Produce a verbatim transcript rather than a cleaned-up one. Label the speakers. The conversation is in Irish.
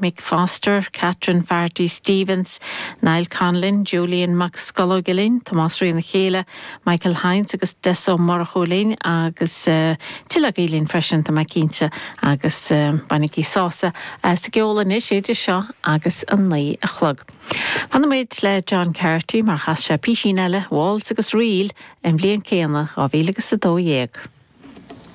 Speaker 1: Mick Foster, Catherine Farty Stevens, Niall Conlon, Julian McScullogillin, Thomas Rian Chéile, Michael Hines agus Deso Moracholin agus uh, Tilagilin freisin tá cínte agus uh, banigí sása uh, sa geola is éidir seo agus an naí a chlog. Hanna méid le John Carty mar chas se písín eile, Walls agus Riel an bblion céanna á bhíle agus a dó dhéag.